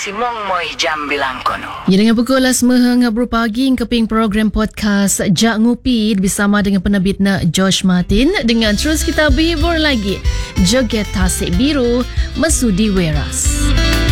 si Mongmoy jam bilang kono. Ya, dengan pukul 9 pagi keping program podcast Jak Ngupi bersama dengan penerbit Josh Martin dengan terus kita berhibur lagi. Joget Tasik Biru Masudi Weras.